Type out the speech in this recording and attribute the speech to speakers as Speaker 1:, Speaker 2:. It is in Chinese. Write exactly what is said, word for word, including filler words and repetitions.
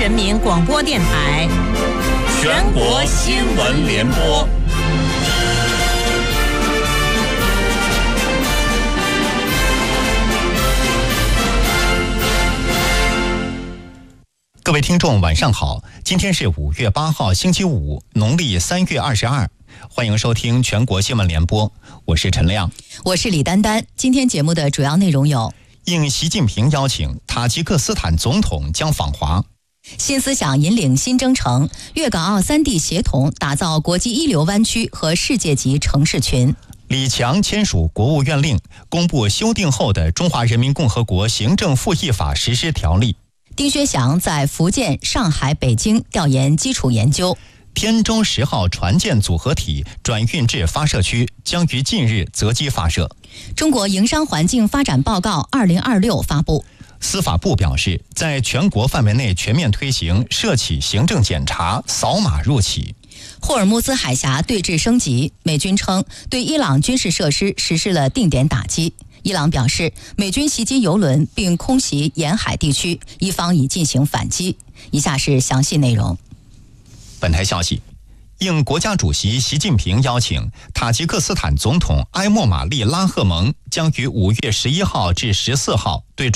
Speaker 1: 人民广播电台
Speaker 2: 全国新闻联播。
Speaker 3: 各位听众晚上好，今天是五月八号星期五，农历三月二十二，欢迎收听全国新闻联播，我是陈亮，
Speaker 4: 我是李丹丹。今天节目的主要内容有：
Speaker 3: 应习近平邀请，塔吉克斯坦总统将访华；
Speaker 4: 新思想引领新征程，粤港澳三地协同打造国际一流湾区和世界级城市群；
Speaker 3: 李强签署国务院令，公布修订后的《中华人民共和国行政复议法实施条例；
Speaker 4: 丁薛祥在福建、上海、北京调研基础研究；
Speaker 3: 天舟十号船舰组合体转运至发射区，将于近日择机发射。
Speaker 4: 中国营商环境发展报告二零二六发布。
Speaker 3: 司法部表示，在全国范围内全面推行涉企行政检查、扫码入企。
Speaker 4: 霍尔木兹海峡对峙升级，美军称对伊朗军事设施实施了定点打击。伊朗表示，美军袭击油轮并空袭沿海地区，伊方已进行反击。以下是详细内容。
Speaker 3: 本台消息，应国家主席习近平邀请，塔吉克斯坦总统埃莫玛丽拉赫蒙将于五月十一号至十四号对